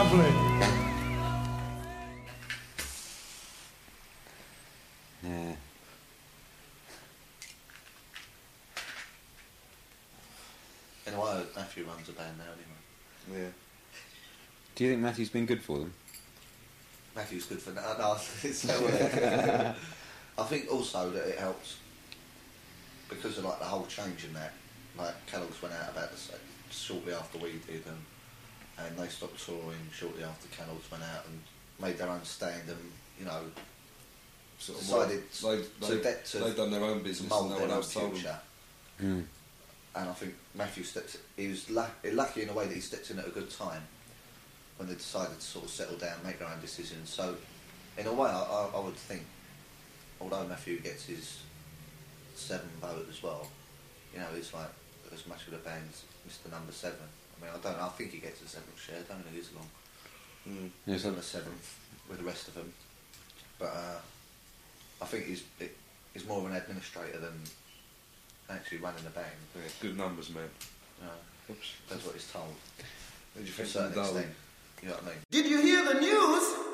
Lovely. Yeah. Anyway, Matthew runs a band now anyway. Yeah. Do you think Matthew's been good for them? Matthew's good for now. No, I think also that it helps because of like the whole change in that. Like Kellogg's went out about the shortly after we did, and they stopped touring shortly after Kellogg's went out and made their own stand, and you know, Sort of decided they've done their own business and mould no their one own else told them. future. Mm. And I think Matthew he was lucky in a way that he stepped in at a good time when they decided to sort of settle down, make their own decisions. So, in a way, I would think, although Matthew gets his 7 vote as well, you know, he's like as much of the band as Mr. Number 7. I mean, I don't know, I think he gets a 7th share, don't he, as long. Yes, He's on the 7th with the rest of them. But I think he's more of an administrator than actually running the band. Yeah, good numbers, man. Oops. That's what he's told. What did you To a think certain of Darwin? extent. You know what I mean? Did you hear the news?